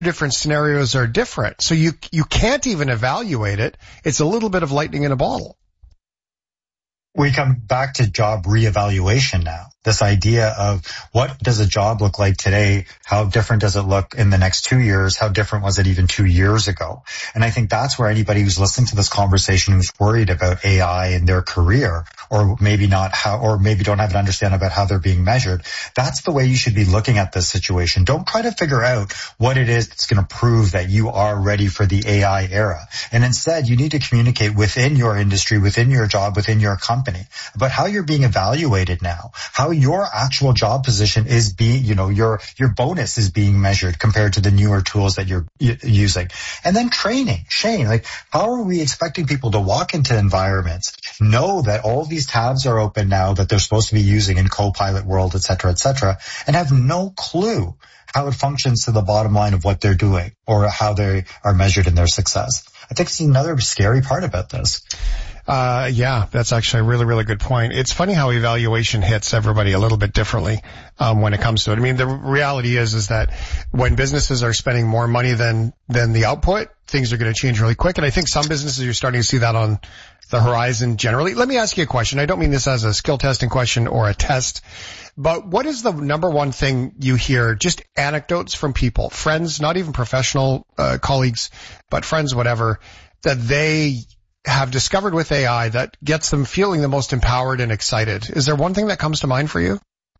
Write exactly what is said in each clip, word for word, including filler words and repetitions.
different scenarios are different. So you, you can't even evaluate it. It's a little bit of lightning in a bottle. We come back to job reevaluation now. This idea of what does a job look like today? How different does it look in the next two years? How different was it even two years ago? And I think that's where anybody who's listening to this conversation who's worried about A I in their career, or maybe not how, or maybe don't have an understanding about how they're being measured, that's the way you should be looking at this situation. Don't try to figure out what it is that's going to prove that you are ready for the A I era. And instead, you need to communicate within your industry, within your job, within your company about how you're being evaluated now, how your actual job position is being, you know, your, your bonus is being measured compared to the newer tools that you're using. And then training. Shane, like, how are we expecting people to walk into environments, know that all these tabs are open now that they're supposed to be using in Copilot world, et cetera, et cetera, and have no clue how it functions to the bottom line of what they're doing or how they are measured in their success? I think it's another scary part about this. Uh, yeah, that's actually a really, really good point. It's funny how evaluation hits everybody a little bit differently, um, when it comes to it. I mean, the reality is, is that when businesses are spending more money than, than the output, things are going to change really quick. And I think some businesses, you're starting to see that on the horizon generally. Let me ask you a question. I don't mean this as a skill testing question or a test, but what is the number one thing you hear, just anecdotes from people, friends, not even professional, uh, colleagues, but friends, whatever, that they have discovered with A I that gets them feeling the most empowered and excited? Is there one thing that comes to mind for you?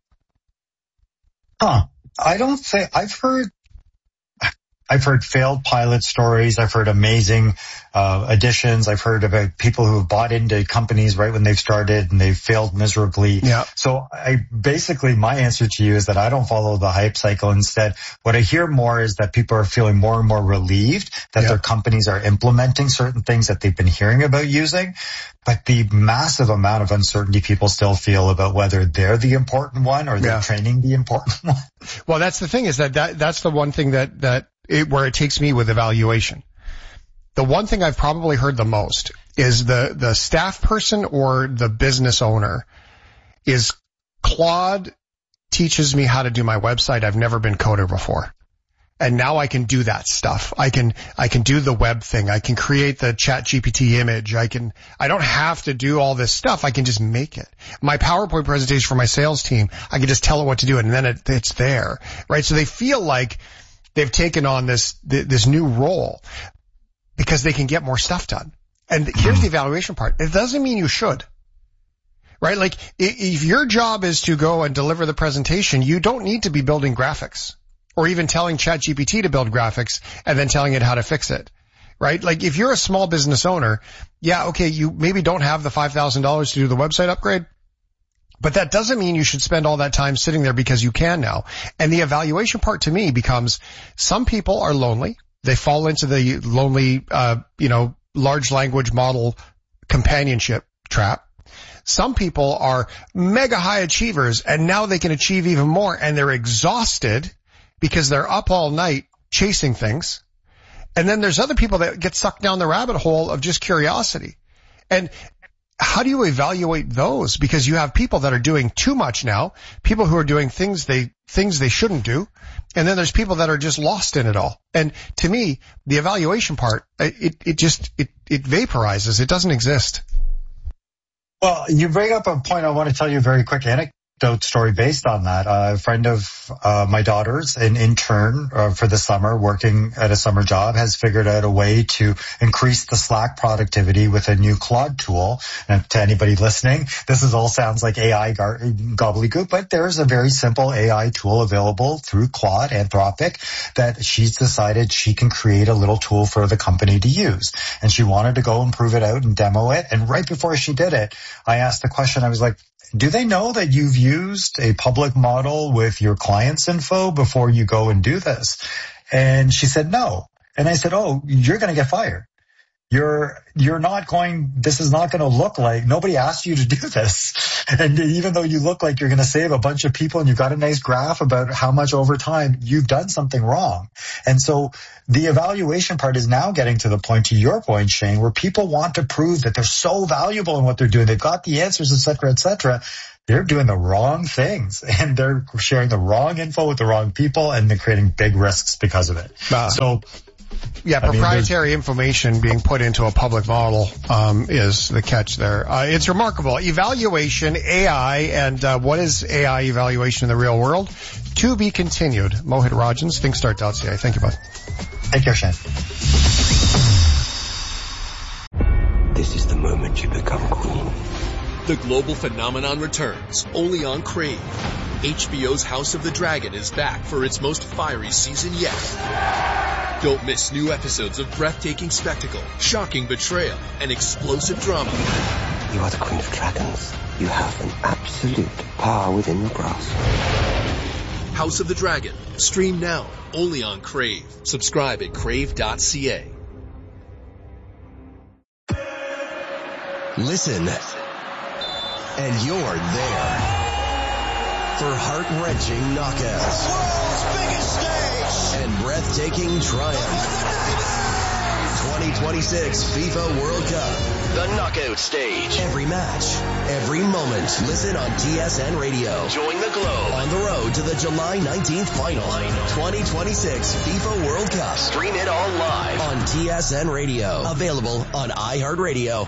Huh. I don't think I've heard, I've heard failed pilot stories. I've heard amazing uh, additions. I've heard about people who have bought into companies right when they've started and they've failed miserably. Yeah. So I basically, my answer to you is that I don't follow the hype cycle. Instead, what I hear more is that people are feeling more and more relieved that yeah. their companies are implementing certain things that they've been hearing about using. But the massive amount of uncertainty people still feel about whether they're the important one or they're yeah. training the important one. Well, that's the thing is that, that that's the one thing that, that it, where it takes me with evaluation. The one thing I've probably heard the most is the, the staff person or the business owner is Claude teaches me how to do my website. I've never been coder before. And now I can do that stuff. I can, I can do the web thing. I can create the Chat G P T image. I can, I don't have to do all this stuff. I can just make it. My PowerPoint presentation for my sales team, I can just tell it what to do and then it, it's there, right? So they feel like they've taken on this, this new role because they can get more stuff done. And here's the evaluation part. It doesn't mean you should. Right? Like, if your job is to go and deliver the presentation, you don't need to be building graphics. Or even telling Chat G P T to build graphics and then telling it how to fix it, right? Like if you're a small business owner, yeah, okay, you maybe don't have the five thousand dollars to do the website upgrade, but that doesn't mean you should spend all that time sitting there because you can now. And the evaluation part to me becomes some people are lonely. They fall into the lonely, uh, you know, large language model companionship trap. Some people are mega high achievers and now they can achieve even more and they're exhausted because they're up all night chasing things. And then there's other people that get sucked down the rabbit hole of just curiosity. And how do you evaluate those? Because you have people that are doing too much now, people who are doing things they, things they shouldn't do. And then there's people that are just lost in it all. And to me, the evaluation part, it, it just, it, it vaporizes. It doesn't exist. Well, you bring up a point I want to tell you a very quick anecdote story based on that. Uh, a friend of uh, my daughter's, an intern uh, for the summer, working at a summer job, has figured out a way to increase the Slack productivity with a new Claude tool. And to anybody listening, this is all sounds like A I gar- gobbledygook, but there's a very simple A I tool available through Claude, Anthropic, that she's decided she can create a little tool for the company to use. And she wanted to go and prove it out and demo it. And right before she did it, I asked the question, I was like, do they know that you've used a public model with your client's info before you go and do this? And she said, no. And I said, oh, you're going to get fired. You're, you're not going, this is not going to look like, nobody asked you to do this. And even though you look like you're going to save a bunch of people and you've got a nice graph about how much over time, you've done something wrong. And so the evaluation part is now getting to the point, to your point, Shane, where people want to prove that they're so valuable in what they're doing. They've got the answers, et cetera, et cetera. they're doing the wrong things and they're sharing the wrong info with the wrong people and they're creating big risks because of it. Uh, so, yeah, proprietary I mean, information being put into a public model um, is the catch there. Uh, it's remarkable. Evaluation, A I, and uh, what is A I evaluation in the real world? To be continued. Mohit Rajans, thinkstart dot c a. Thank you, bud. Take care, Shane. This is the moment you become queen. The global phenomenon returns, only on Crave. H B O's House of the Dragon is back for its most fiery season yet. Don't miss new episodes of breathtaking spectacle, shocking betrayal, and explosive drama. You are the Queen of Dragons. You have an absolute power within your grasp. House of the Dragon. Stream now, only on Crave. Subscribe at crave dot c a. Listen, and you're there for heart-wrenching knockouts, world's biggest stage, and breathtaking triumph. twenty twenty-six FIFA World Cup, the knockout stage. Every match, every moment. Listen on T S N Radio. Join the Globe on the road to the July nineteenth final. twenty twenty-six FIFA World Cup. Stream it all live on T S N Radio. Available on iHeartRadio.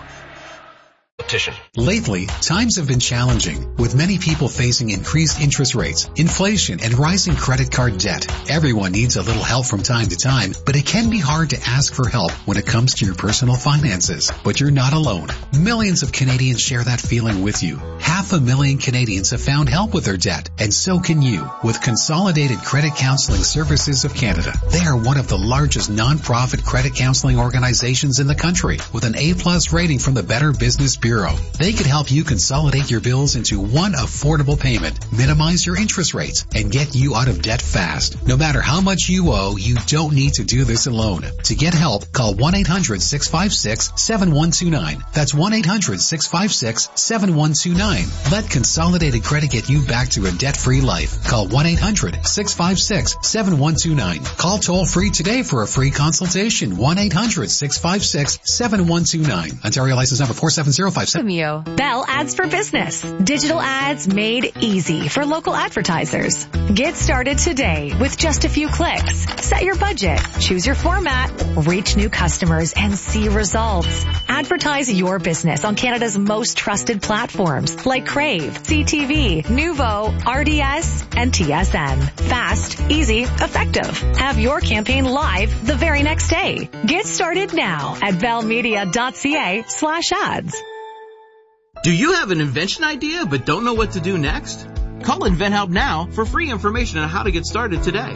Lately, times have been challenging, with many people facing increased interest rates, inflation, and rising credit card debt. Everyone needs a little help from time to time, but it can be hard to ask for help when it comes to your personal finances. But you're not alone. Millions of Canadians share that feeling with you. Half a million Canadians have found help with their debt, and so can you, with Consolidated Credit Counseling Services of Canada. They are one of the largest non-profit credit counseling organizations in the country, with an A-plus rating from the Better Business Bureau. They could help you consolidate your bills into one affordable payment, minimize your interest rates, and get you out of debt fast. No matter how much you owe, you don't need to do this alone. To get help, call one eight hundred six five six seven one two nine. That's one eight hundred six five six seven one two nine. Let Consolidated Credit get you back to a debt-free life. Call one eight hundred six five six seven one two nine. Call toll-free today for a free consultation. one eight hundred six five six seven one two nine. Ontario license number four seven zero five seven. Bell Ads for Business. Digital ads made easy for local advertisers. Get started today with just a few clicks. Set your budget, choose your format, reach new customers, and see results. Advertise your business on Canada's most trusted platforms like Crave, C T V, Nuvo, R D S, and T S N. Fast, easy, effective. Have your campaign live the very next day. Get started now at bellmedia.ca slash ads. Do you have an invention idea but don't know what to do next? Call InventHelp now for free information on how to get started today.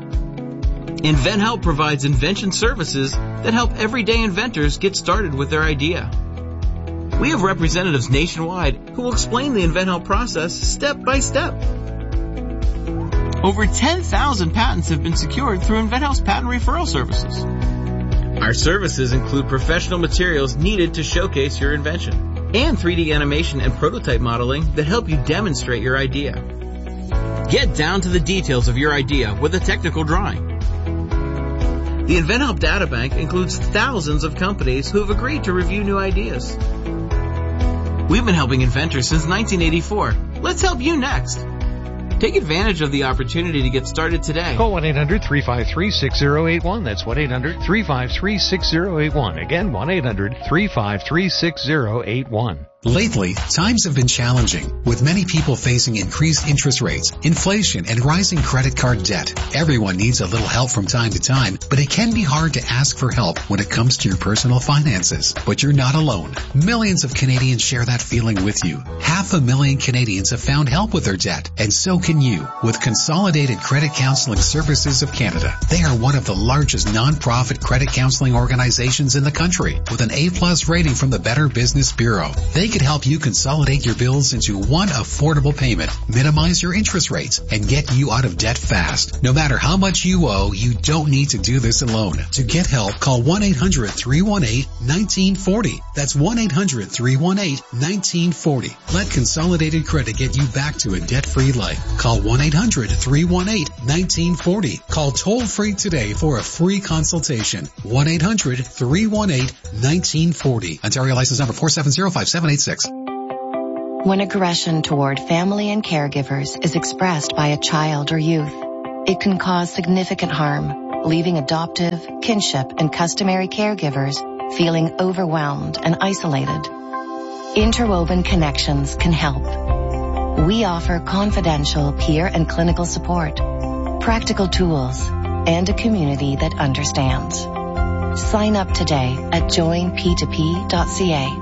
InventHelp provides invention services that help everyday inventors get started with their idea. We have representatives nationwide who will explain the InventHelp process step by step. Over ten thousand patents have been secured through InventHelp's patent referral services. Our services include professional materials needed to showcase your invention, and three D animation and prototype modeling that help you demonstrate your idea. Get down to the details of your idea with a technical drawing. The InventHelp Databank includes thousands of companies who have agreed to review new ideas. We've been helping inventors since nineteen eighty-four. Let's help you next. Take advantage of the opportunity to get started today. Call one eight hundred three five three six zero eight one. That's one eight hundred three five three six zero eight one. Again, one eight hundred three five three six zero eight one. Lately, times have been challenging, with many people facing increased interest rates, inflation, and rising credit card debt. Everyone needs a little help from time to time, but it can be hard to ask for help when it comes to your personal finances. But you're not alone. Millions of Canadians share that feeling with you. Half a million Canadians have found help with their debt, and so can you, with Consolidated Credit Counseling Services of Canada. They are one of the largest non-profit credit counseling organizations in the country, with an A-plus rating from the Better Business Bureau. They could help you consolidate your bills into one affordable payment, minimize your interest rates, and get you out of debt fast. No matter how much you owe, you don't need to do this alone. To get help, call one eight hundred three one eight one nine four zero. That's one eight hundred three one eight one nine four zero. Let Consolidated Credit get you back to a debt-free life. Call one eight hundred three one eight one nine four zero. Call toll-free today for a free consultation. one eight hundred three one eight one nine four zero. Ontario license number four seven zero five seven eight six. When aggression toward family and caregivers is expressed by a child or youth, it can cause significant harm, leaving adoptive, kinship, and customary caregivers feeling overwhelmed and isolated. Interwoven Connections can help. We offer confidential peer and clinical support, practical tools, and a community that understands. Sign up today at join p two p dot c a.